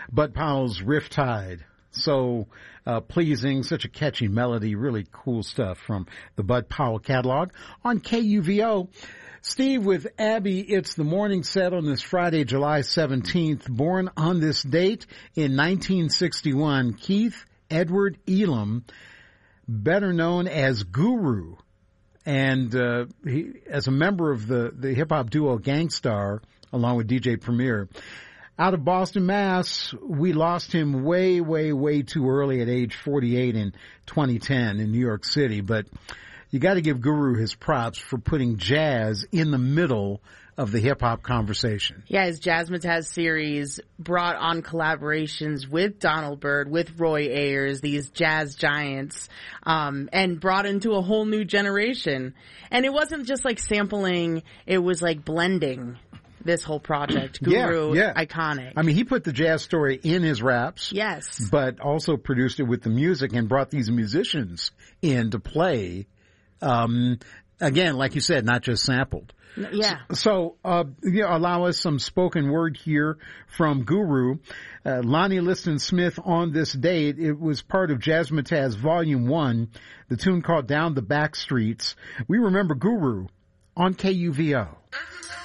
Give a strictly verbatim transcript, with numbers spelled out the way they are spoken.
Bud Powell's Riptide. So uh, pleasing, such a catchy melody, really cool stuff from the Bud Powell catalog on K U V O. Steve with Abby, it's the morning set on this Friday, July seventeenth. Born on this date in nineteen sixty-one, Keith Edward Elam, better known as Guru, and uh, he, as a member of the, the hip-hop duo Gang Starr, along with D J Premier. Out of Boston, Mass, we lost him way, way, way too early at age forty-eight in twenty ten in New York City. But you got to give Guru his props for putting jazz in the middle of the hip-hop conversation. Yeah, his Jazzmatazz series brought on collaborations with Donald Byrd, with Roy Ayers, these jazz giants, um, and brought into a whole new generation. And it wasn't just like sampling, it was like blending. This whole project, Guru, yeah, yeah. iconic. I mean, he put the jazz story in his raps. Yes. But also produced it with the music and brought these musicians in to play. Um, again, like you said, not just sampled. Yeah. So, uh, you know, allow us some spoken word here from Guru. Uh, Lonnie Liston Smith on this date. It was part of Jazzmatazz Volume one, the tune called Down the Back Streets. We remember Guru on K U V O.